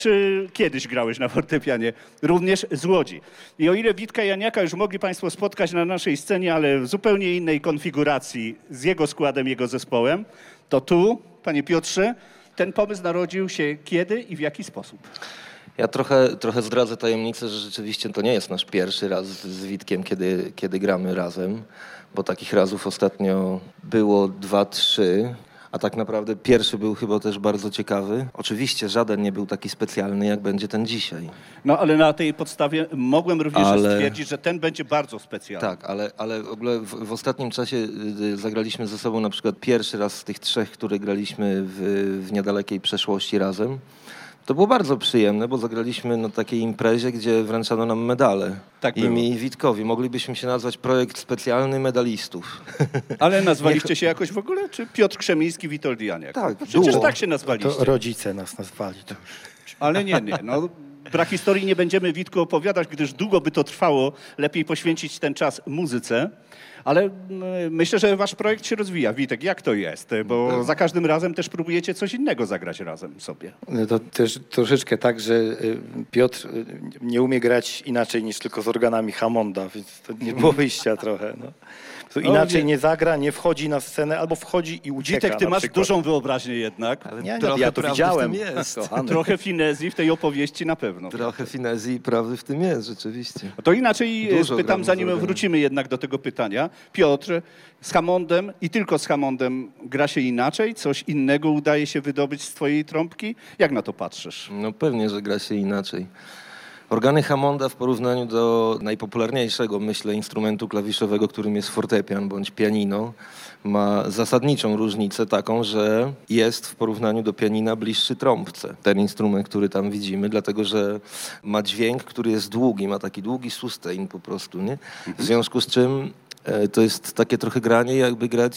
Czy kiedyś grałeś na fortepianie? Również z Łodzi. I o ile Witka Janiaka już mogli Państwo spotkać na naszej scenie, ale w zupełnie innej konfiguracji, z jego składem, jego zespołem, to tu, Panie Piotrze, ten pomysł narodził się kiedy i w jaki sposób? Ja trochę zdradzę tajemnicę, że rzeczywiście to nie jest nasz pierwszy raz z Witkiem, kiedy gramy razem, bo takich razów ostatnio było 2-3. A tak naprawdę pierwszy był chyba też bardzo ciekawy. Oczywiście żaden nie był taki specjalny, jak będzie ten dzisiaj. No ale na tej podstawie mogłem również stwierdzić, że ten będzie bardzo specjalny. Tak, ale w ogóle w ostatnim czasie zagraliśmy ze sobą na przykład pierwszy raz z tych 3, które graliśmy w niedalekiej przeszłości razem. To było bardzo przyjemne, bo zagraliśmy na takiej imprezie, gdzie wręczano nam medale. Tak I mi i Witkowi. Moglibyśmy się nazwać projekt specjalny medalistów. Ale nazwaliście się jakoś w ogóle? Czy Piotr Krzemiński, Witold Janiak? Tak, no przecież było. tak się nazwaliście. To rodzice nas nazwali. To już. Ale nie. No, pra historii nie będziemy, Witku, opowiadać, gdyż długo by to trwało. Lepiej poświęcić ten czas muzyce. Ale myślę, że wasz projekt się rozwija. Witek, jak to jest? Bo za każdym razem też próbujecie coś innego zagrać razem sobie. No to też troszeczkę tak, że Piotr nie umie grać inaczej niż tylko z organami Hammonda, więc to nie było wyjścia trochę. No. To inaczej nie zagra, nie wchodzi na scenę, albo wchodzi i ucieka. Witek, ty masz przykład. dużą wyobraźnię jednak. Ale Nie, trochę ja to prawdy widziałem. w tym jest. Trochę finezji w tej opowieści na pewno. Trochę finezji i prawdy w tym jest, rzeczywiście. No to inaczej Dużo spytam, gramy z zanim organem. wrócimy jednak do tego pytania. Piotr, z Hammondem i tylko z Hammondem gra się inaczej? Coś innego udaje się wydobyć z twojej trąbki? Jak na to patrzysz? No pewnie, że gra się inaczej. Organy Hammonda w porównaniu do najpopularniejszego, myślę, instrumentu klawiszowego, którym jest fortepian bądź pianino, ma zasadniczą różnicę taką, że jest w porównaniu do pianina bliższy trąbce. Ten instrument, który tam widzimy, dlatego że ma dźwięk, który jest długi, ma taki długi sustain po prostu, nie? W związku z czym to jest takie trochę granie, jakby grać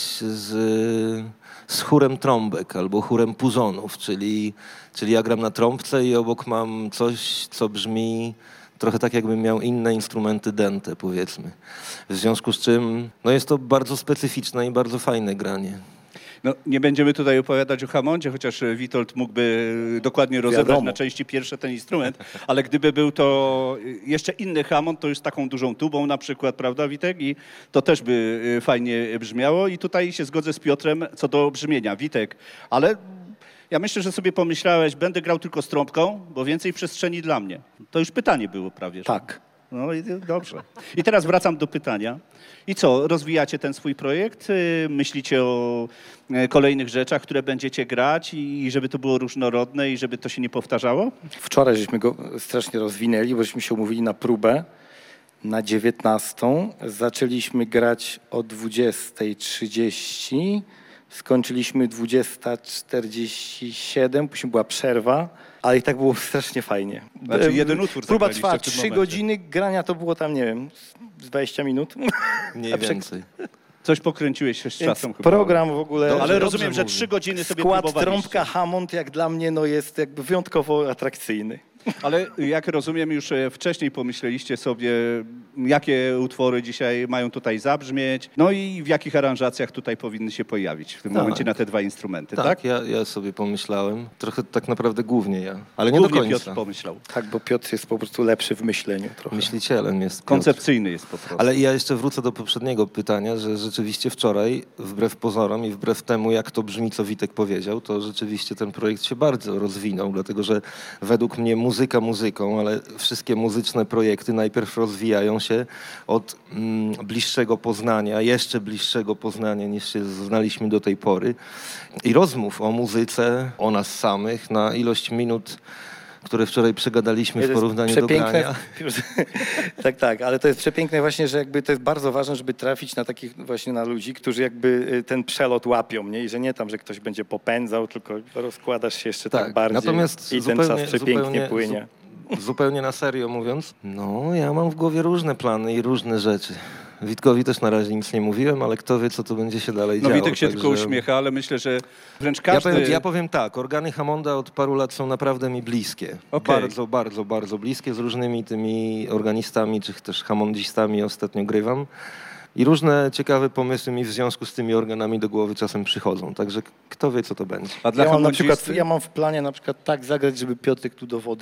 z chórem trąbek albo chórem puzonów, czyli ja gram na trąbce i obok mam coś, co brzmi trochę tak, jakbym miał inne instrumenty dęte, powiedzmy. W związku z czym no jest to bardzo specyficzne i bardzo fajne granie. No, nie będziemy tutaj opowiadać o Hammondzie, chociaż Witold mógłby dokładnie rozebrać na części pierwsze ten instrument, ale gdyby był to jeszcze inny Hammond, to już z taką dużą tubą na przykład, prawda Witek? I to też by fajnie brzmiało i tutaj się zgodzę z Piotrem co do brzmienia. Witek, ale ja myślę, że sobie pomyślałeś, będę grał tylko z trąbką, bo więcej przestrzeni dla mnie. To już pytanie było prawie. Że... Tak. No i dobrze. I teraz wracam do pytania. I co, rozwijacie ten swój projekt? Myślicie o kolejnych rzeczach, które będziecie grać i żeby to było różnorodne i żeby to się nie powtarzało? Wczoraj żeśmy go strasznie rozwinęli, bo żeśmy się umówili na próbę na 19:00. Zaczęliśmy grać o 20:30. Skończyliśmy 20:47, później była przerwa, ale i tak było strasznie fajnie. Znaczy jeden utwór Próba zagraliście trwała w tym 3 momencie. godziny, grania to było tam, nie wiem, z 20 minut. Mniej więcej. Coś pokręciłeś się z Więc czasem chyba. program w ogóle... Dobrze, Ale dobrze rozumiem, że mówię. 3 godziny sobie Skład próbowaliście. trąbka Hammond jak dla mnie no, jest jakby wyjątkowo atrakcyjny. Ale jak rozumiem, już wcześniej pomyśleliście sobie, jakie utwory dzisiaj mają tutaj zabrzmieć, no i w jakich aranżacjach tutaj powinny się pojawić w tym momencie na te dwa instrumenty, tak? Tak, ja sobie pomyślałem. Trochę tak naprawdę głównie ja, ale nie Głównie do końca. Piotr pomyślał. Tak, bo Piotr jest po prostu lepszy w myśleniu trochę. Myślicielem jest Piotr. Koncepcyjny jest po prostu. Ale ja jeszcze wrócę do poprzedniego pytania, że rzeczywiście wczoraj, wbrew pozorom i wbrew temu, jak to brzmi, co Witek powiedział, to rzeczywiście ten projekt się bardzo rozwinął, dlatego że według mnie muzyka muzyką, ale wszystkie muzyczne projekty najpierw rozwijają się od bliższego poznania, jeszcze bliższego poznania niż się znaliśmy do tej pory i rozmów o muzyce, o nas samych na ilość minut, które wczoraj przegadaliśmy w porównaniu do grania. Tak, ale to jest przepiękne właśnie, że jakby to jest bardzo ważne, żeby trafić na takich właśnie na ludzi, którzy jakby ten przelot łapią, nie? I że nie tam, że ktoś będzie popędzał, tylko rozkładasz się jeszcze tak bardziej natomiast i ten czas przepięknie płynie. Zupełnie na serio mówiąc, no ja mam w głowie różne plany i różne rzeczy. Witkowi też na razie nic nie mówiłem, ale kto wie, co tu będzie się dalej działo. No Witek się także... tylko uśmiecha, ale myślę, że wręcz każdy... Ja powiem tak, organy Hammonda od paru lat są naprawdę mi bliskie. Okay. Bardzo, bardzo, bardzo bliskie. Z różnymi tymi organistami, czy też hammondzistami ostatnio grywam. I różne ciekawe pomysły mi w związku z tymi organami do głowy czasem przychodzą. Także kto wie, co to będzie. A dla Ja mam, na hamondzisty? przykład, ja mam w planie na przykład tak zagrać, żeby Piotrek tu do wody